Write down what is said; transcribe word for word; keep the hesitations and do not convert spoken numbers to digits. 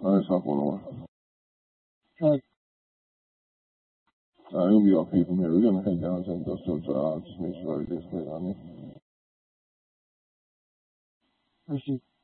Alright, top one more. Okay. Alright, we'll be okay from here. We're gonna head down to industrial drive, just make sure everything's clear on me. Proceed.